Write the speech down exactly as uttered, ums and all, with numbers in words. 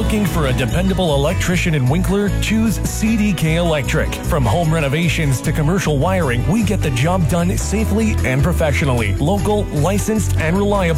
Looking for a dependable electrician in Winkler? Choose C D K Electric. From home renovations to commercial wiring, we get the job done safely and professionally. Local, licensed, and reliable.